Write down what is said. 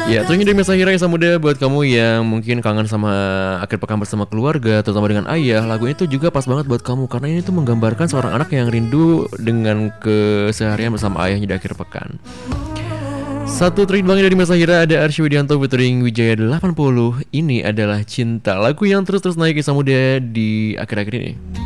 Ya, tentunya dari Mesahira yang muda buat kamu yang mungkin kangen sama akhir pekan bersama keluarga, terutama dengan ayah. Lagu ini tuh juga pas banget buat kamu karena ini tuh menggambarkan seorang anak yang rindu dengan keseharian bersama ayahnya di akhir pekan. Satu tweet bangnya dari Mesahira ada Arsy Widianto featuring Wijaya 80. Ini adalah cinta, lagu yang terus-terus naik kisah muda di akhir-akhir ini.